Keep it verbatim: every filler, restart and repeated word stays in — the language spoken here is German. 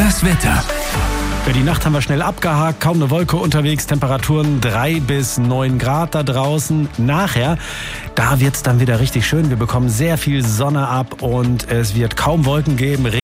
Das Wetter. Für die Nacht haben wir schnell abgehakt, kaum eine Wolke unterwegs, Temperaturen drei bis neun Grad da draußen. Nachher, da wird's dann wieder richtig schön. Wir bekommen sehr viel Sonne ab und es wird kaum Wolken geben.